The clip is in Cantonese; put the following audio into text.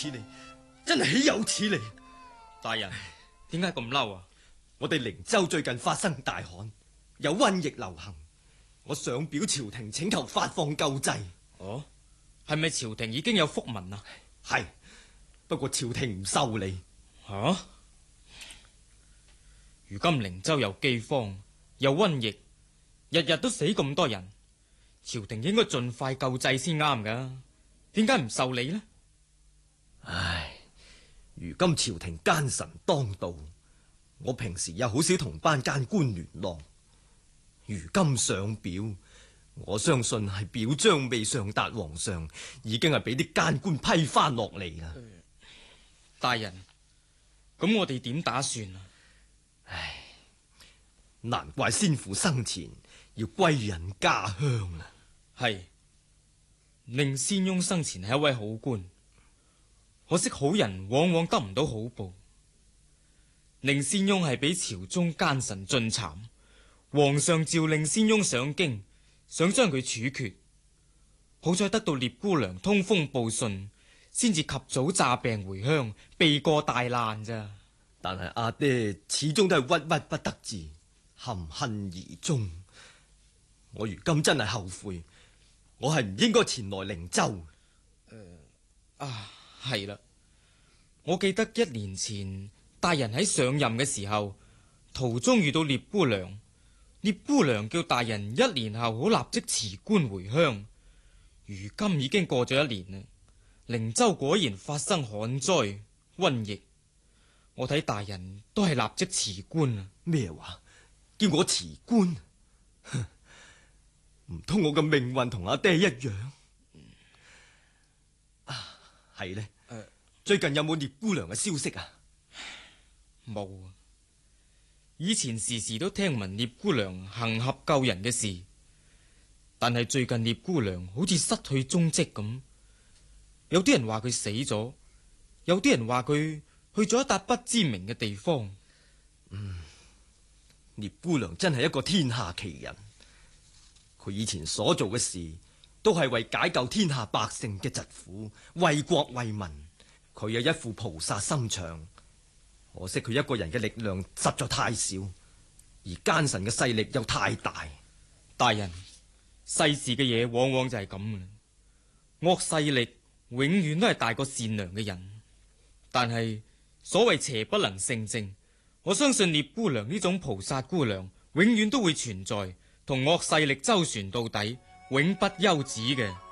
此理，真係豈有此理！ 大人，點解咁嬲啊？ 我哋靈州最近發生大旱，有瘟疫流行，我上表朝廷請求發放救濟。 哦，係咪朝廷已經有覆文啊？ 係，不過朝廷唔受理。 吓？如今靈州有饑荒，有瘟疫，日日都死咁多人，朝廷應該盡快救濟先啱噶，點解唔受理呢？ 唉，如今朝廷奸臣當道，我平時又好少同班奸官聯絡，如今上表，我相信係表彰未上達皇上，已經係俾啲奸官批翻落嚟啦。 大人，咁我哋點打算啊？ 唉，難怪先父生前要歸隱家鄉啊！ 係，寧仙翁生前係一位好官，可惜好人往往得唔到好報。寧仙翁係俾朝中奸臣進讒，皇上召令仙翁上京，想將佢處決。好在得到聶姑娘通風報信，先至及早詐病回鄉，避過大難咋。 但係阿爹始終都係鬱鬱不得志，含恨而終。我如今真係後悔，我係唔應該前來靈州。 係啦，我記得1年前大人喺上任嘅時候，途中遇到聶姑娘，聶姑娘叫大人1年後好立即辭官回鄉。如今已經過咗1年啦，靈州果然發生旱災瘟疫，我睇大人都係立即辭官啊！ 咩話？叫我辭官？唔通我嘅命運同阿爹一樣？係呢？最近有冇聶姑娘嘅消息啊？ 冇啊！以前時時都聽聞聶姑娘行俠救人嘅事，但係最近聶姑娘好似失去蹤跡咁。有啲人話佢死咗，有啲人話佢去咗一笪不知名嘅地方。 聶姑娘真係一個天下奇人，佢以前所做嘅事都係為解救天下百姓嘅疾苦，為國為民。佢有一副菩薩心腸，可惜佢一個人嘅力量實在太少，而奸臣嘅勢力又太大。 大人，世事嘅嘢往往就係咁嘅，惡勢力永遠都係大過善良嘅人。但係所謂邪不能勝正，我相信聶姑娘呢種菩薩姑娘永遠都會存在，同惡勢力周旋到底，永不休止嘅。